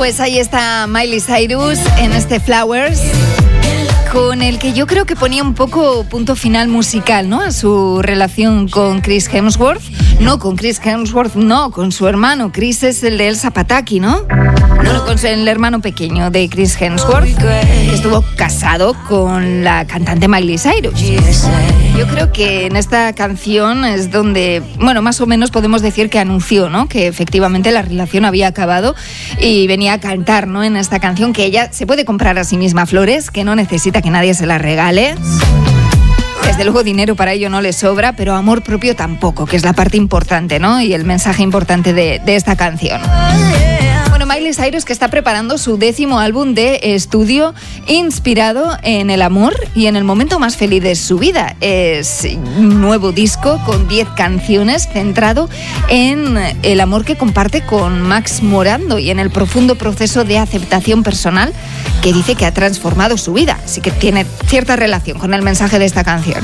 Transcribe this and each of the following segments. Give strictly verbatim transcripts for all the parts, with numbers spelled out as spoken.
Pues ahí está Miley Cyrus en este Flowers, con el que yo creo que ponía un poco punto final musical, ¿no?, a su relación con Chris Hemsworth. No con Chris Hemsworth, no, con su hermano. Chris es el de Elsa Pataky, ¿no? Bueno, con el hermano pequeño de Chris Hemsworth, que estuvo casado con la cantante Miley Cyrus. Yo creo que en esta canción es donde, bueno, más o menos podemos decir que anunció, ¿no?, que efectivamente la relación había acabado, y venía a cantar, ¿no?, en esta canción que ella se puede comprar a sí misma flores, que no necesita que nadie se las regale. Desde luego dinero para ello no le sobra, pero amor propio tampoco, que es la parte importante, ¿no?, y el mensaje importante de, de esta canción. Bueno, Miley Cyrus, que está preparando su décimo álbum de estudio inspirado en el amor y en el momento más feliz de su vida. Es un nuevo disco con diez canciones centrado en el amor que comparte con Max Morando y en el profundo proceso de aceptación personal que dice que ha transformado su vida. Así que tiene cierta relación con el mensaje de esta canción.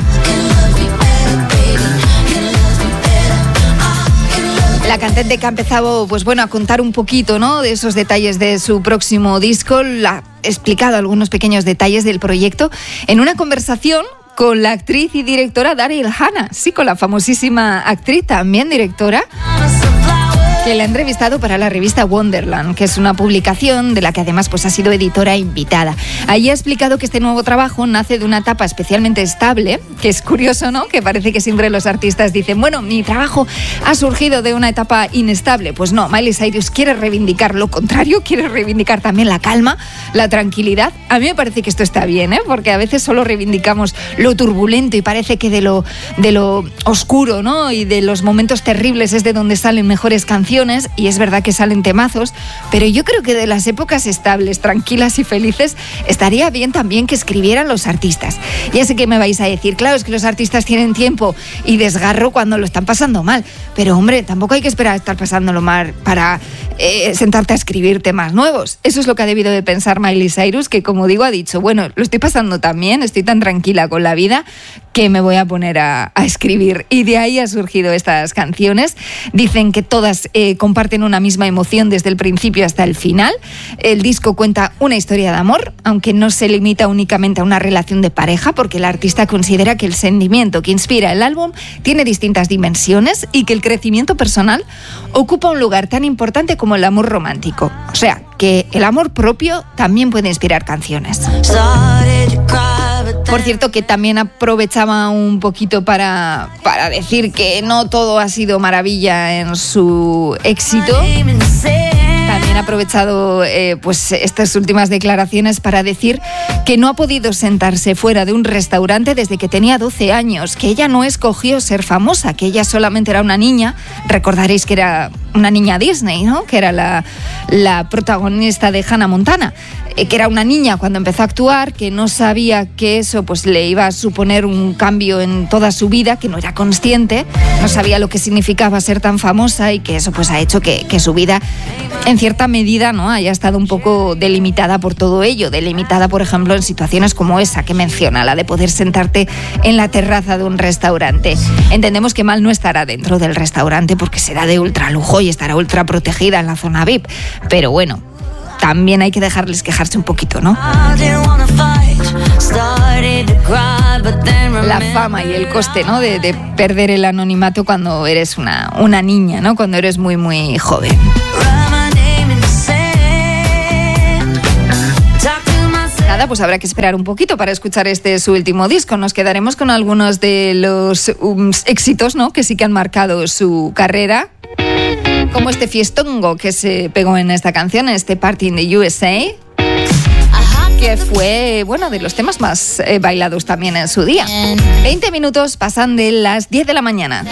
La cantante que ha empezado, pues bueno, a contar un poquito, ¿no?, de esos detalles de su próximo disco, la ha explicado algunos pequeños detalles del proyecto en una conversación con la actriz y directora Daryl Hannah, sí, con la famosísima actriz, también directora, que la ha entrevistado para la revista Wonderland, que es una publicación de la que además pues ha sido editora invitada. Allí ha explicado que este nuevo trabajo nace de una etapa especialmente estable, que es curioso, ¿no?, que parece que siempre los artistas dicen, bueno, mi trabajo ha surgido de una etapa inestable. Pues no, Miley Cyrus quiere reivindicar lo contrario, quiere reivindicar también la calma, la tranquilidad. A mí me parece que esto está bien, ¿eh?, porque a veces solo reivindicamos lo turbulento y parece que de lo, de lo oscuro, ¿no?, y de los momentos terribles es de donde salen mejores canciones. Y es verdad que salen temazos, pero yo creo que de las épocas estables, tranquilas y felices estaría bien también que escribieran los artistas. Ya sé que me vais a decir, claro, es que los artistas tienen tiempo y desgarro cuando lo están pasando mal, pero hombre, tampoco hay que esperar a estar pasándolo mal para eh, sentarte a escribir temas nuevos. Eso es lo que ha debido de pensar Miley Cyrus, que como digo ha dicho, bueno, lo estoy pasando tan bien, estoy tan tranquila con la vida que me voy a poner a, a escribir, y de ahí ha surgido estas canciones. Dicen que todas eh, comparten una misma emoción desde el principio hasta el final. El disco cuenta una historia de amor, aunque no se limita únicamente a una relación de pareja, porque el artista considera que el sentimiento que inspira el álbum tiene distintas dimensiones y que el crecimiento personal ocupa un lugar tan importante como el amor romántico. O sea, que el amor propio también puede inspirar canciones. Por cierto, que también aprovechaba un poquito para, para decir que no todo ha sido maravilla en su éxito. También ha aprovechado eh, pues estas últimas declaraciones para decir que no ha podido sentarse fuera de un restaurante desde que tenía doce años, que ella no escogió ser famosa, que ella solamente era una niña. Recordaréis que era una niña Disney, ¿no?, que era la, la protagonista de Hannah Montana, eh, que era una niña cuando empezó a actuar, que no sabía que eso pues le iba a suponer un cambio en toda su vida, que no era consciente, no sabía lo que significaba ser tan famosa, y que eso pues ha hecho que, que su vida en cierta medida, ¿no?, haya estado un poco delimitada por todo ello, delimitada por ejemplo en situaciones como esa que menciona, la de poder sentarte en la terraza de un restaurante. Entendemos que mal no estará dentro del restaurante porque será de ultra lujo y estará ultra protegida en la zona V I P, pero bueno, también hay que dejarles quejarse un poquito, ¿no? La fama y el coste, ¿no?, de, de perder el anonimato cuando eres una, una niña, ¿no?, cuando eres muy muy joven. Nada, pues habrá que esperar un poquito para escuchar este su último disco. Nos quedaremos con algunos de los um, éxitos, ¿no?, que sí que han marcado su carrera, como este fiestongo que se pegó en esta canción, este Party in the U S A, que fue, bueno, de los temas más eh, bailados también en su día. veinte minutos pasan de las diez de la mañana.